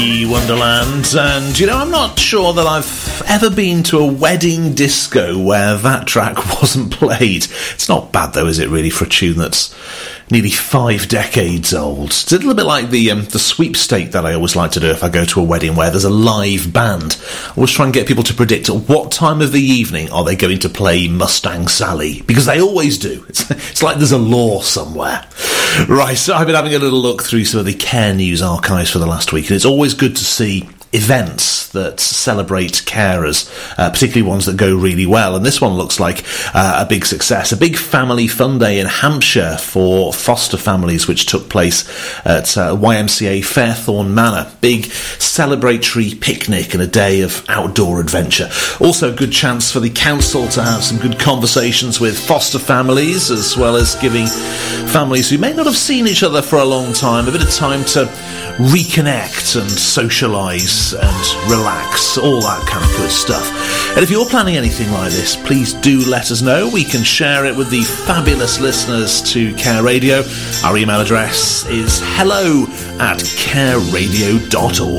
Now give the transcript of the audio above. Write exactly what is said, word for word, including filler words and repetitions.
Wonderland, and you know, I'm not sure that I've ever been to a wedding disco where that track wasn't played. It's not bad though, is it, really, for a tune that's nearly five decades old? It's a little bit like the um, the sweepstake that I always like to do if I go to a wedding where there's a live band. I always try and get people to predict at what time of the evening are they going to play Mustang Sally, because they always do. It's, it's like there's a law somewhere. Right, so I've been having a little look through some of the Care News archives for the last week, and it's always good to see events that celebrate carers, uh, particularly ones that go really well, and this one looks like uh, a big success. A big family fun day in Hampshire for foster families, which took place at uh, Y M C A Fairthorne Manor. Big celebratory picnic and a day of outdoor adventure. Also a good chance for the council to have some good conversations with foster families, as well as giving families who may not have seen each other for a long time a bit of time to reconnect and socialise and relax, all that kind of good stuff. And if you're planning anything like this, please do let us know. We can share it with the fabulous listeners to Care Radio. Our email address is hello at care radio dot org.